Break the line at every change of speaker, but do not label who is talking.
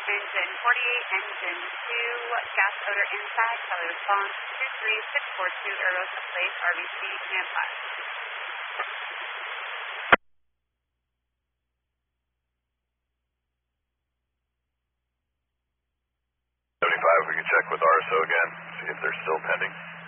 Engine 48, Engine 2, gas odor inside, Kelly response 23642, Aerosa Place, RBC, standby.
75, we can check with RSO again, see if they're still pending.